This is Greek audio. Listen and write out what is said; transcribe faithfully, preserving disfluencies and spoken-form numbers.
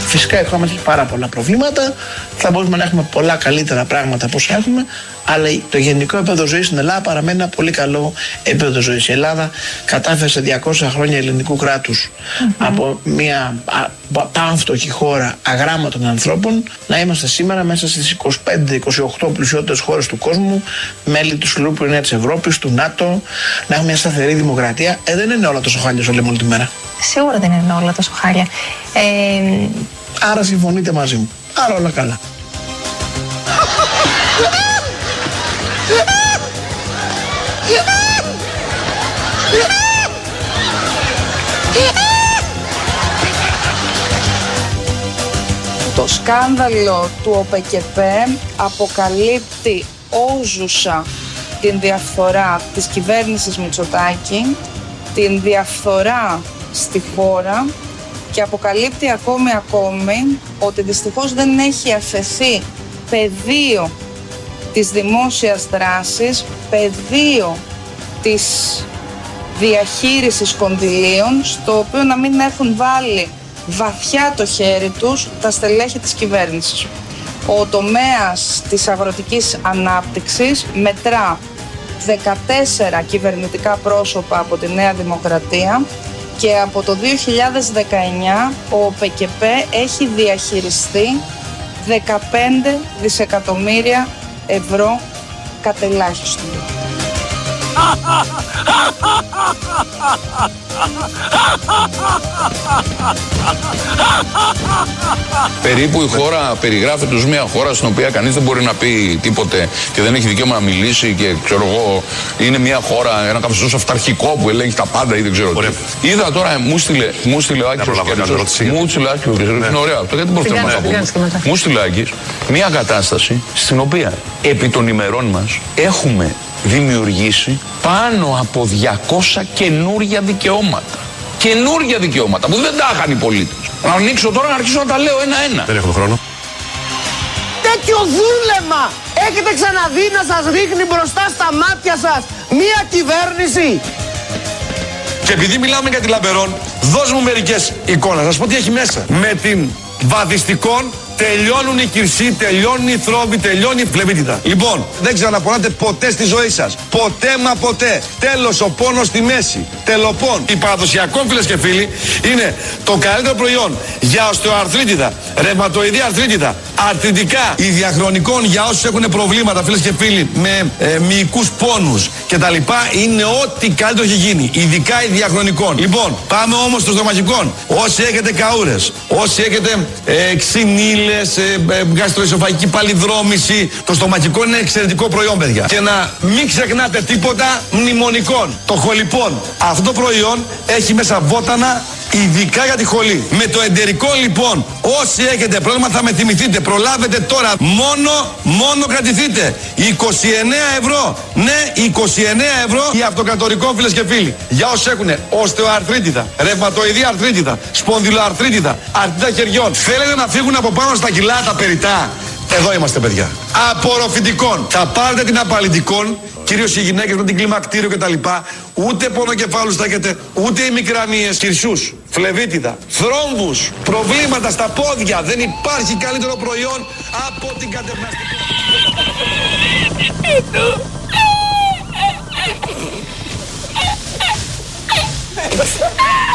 Φυσικά η χώρα μας έχει πάρα πολλά προβλήματα. Θα μπορούμε να έχουμε πολλά καλύτερα πράγματα από όσα έχουμε, αλλά το γενικό επίπεδο ζωής στην Ελλάδα παραμένει ένα πολύ καλό επίπεδο ζωής. Η Ελλάδα κατάφερε σε διακόσια χρόνια ελληνικού κράτους mm-hmm. από μια πανφτωχή χώρα αγράμματων ανθρώπων να είμαστε σήμερα μέσα στις είκοσι πέντε είκοσι οκτώ πλουσιότερες χώρες του κόσμου, μέλη του Σκληρού Πυρηνέα της Ευρώπης, του ΝΑΤΟ, να έχουμε μια σταθερή δημοκρατία. Ε, δεν είναι όλα τόσο χάλια όσο λέμε όλη τη μέρα. Σίγουρα δεν είναι όλα τόσο χάλια. Ε... Άρα συμφωνείτε μαζί μου. Άρα όλα καλά. Το σκάνδαλο του ΟΠΕΚΕΠΕ αποκαλύπτει όζουσα την διαφθορά της κυβέρνησης Μητσοτάκη, την διαφθορά στη χώρα και αποκαλύπτει ακόμη ακόμη ότι δυστυχώς δεν έχει αφαιθεί πεδίο της δημόσιας δράσης, πεδίο της διαχείρισης κονδυλίων, στο οποίο να μην έχουν βάλει βαθιά το χέρι τους τα στελέχη της κυβέρνησης. Ο τομέας της αγροτικής ανάπτυξης μετρά δεκατέσσερα κυβερνητικά πρόσωπα από τη Νέα Δημοκρατία και από το δύο χιλιάδες δεκαεννιά ο ΟΠΕΚΕΠΕ έχει διαχειριστεί δεκαπέντε δισεκατομμύρια ευρώ κατελάχιστον. Περίπου η χώρα περιγράφεται ως μια χώρα στην οποία κανείς δεν μπορεί να πει τίποτε και δεν έχει δικαίωμα να μιλήσει και ξέρω εγώ, είναι μια χώρα, ένα καθεστώς αυταρχικό που ελέγχει τα πάντα ή δεν ξέρω τι. Είδα τώρα, μου στείλε, μου στείλε ο Άκης ο Κέρτσος, μου στείλε ο Άκης ο Κέρτσος, είναι ωραίο αυτό, γιατί μπορούμε να τα πούμε. Μου στείλε ο Άκης μια κατάσταση στην οποία επί των ημερών μας έχουμε δημιουργήσει πάνω από διακόσια καινούρια δικαιώματα. Καινούρια δικαιώματα που δεν τα είχαν οι πολίτες. Να ανοίξω τώρα να αρχίσω να τα λέω ένα-ένα. Δεν έχω χρόνο. Τέτοιο δούλεμα έχετε ξαναδεί να σας ρίχνει μπροστά στα μάτια σας μία κυβέρνηση? Και επειδή μιλάμε για τη Λαμπερόν, δώσ' μου μερικές εικόνες. Να σας πω τι έχει μέσα. Με την βαδιστικών τελειώνουν οι κυρσοί, τελειώνουν οι θρόβοι, τελειώνει η φλεβίτιδα. Λοιπόν, δεν ξαναπονάτε ποτέ στη ζωή σας. Ποτέ μα ποτέ. Τέλος ο πόνος στη μέση. Τελοπών. Η παραδοσιακό, φίλες και φίλοι, είναι το καλύτερο προϊόν για οστεοαρθρίτιδα, ρευματοειδή αρθρίτιδα, αρθριτικά, ιδιαχρονικών για όσους έχουν προβλήματα, φίλες και φίλοι, με ε, μυϊκούς πόνους κτλ. Είναι ό,τι καλύτερο έχει γίνει. Ειδικά ιδιαχρονικών. Λοιπόν, πάμε όμως στο στομαχικών. Όσοι έχετε καούρες, όσοι έχετε ε, ξυνήλ, Ε, ε, γαστροεσοφαγική παλιδρόμηση. Το στομαχικό είναι εξαιρετικό προϊόν, παιδιά. Και να μην ξεχνάτε τίποτα μνημονικών. Το χολυπών. Αυτό το προϊόν έχει μέσα βότανα, ειδικά για τη χολή. Με το εντερικό λοιπόν, όσοι έχετε πρόβλημα θα με θυμηθείτε. Προλάβετε τώρα. Μόνο, μόνο κρατηθείτε. είκοσι εννέα ευρώ. Ναι, είκοσι εννέα ευρώ η αυτοκρατορικό, φίλες και φίλοι. Για όσοι έχουν οστεοαρθρίτιδα, ρευματοειδή αρθρίτιδα, σπονδυλοαρθρίτιδα, αρθρίτιδα χεριών. Θέλετε να φύγουν από πάνω στα κιλά τα περιτά? Εδώ είμαστε, παιδιά. Απορροφητικών. Θα πάρετε την απαλλητικών, κυρίως οι γυναίκες με την κλιμακτήριο κτλ. Ούτε πονοκεφάλους θα έχετε, ούτε οι μικρανίες, κυρσούς, φλεβίτιδα, θρόμβους, προβλήματα στα πόδια. Δεν υπάρχει καλύτερο προϊόν από την κατευναστική.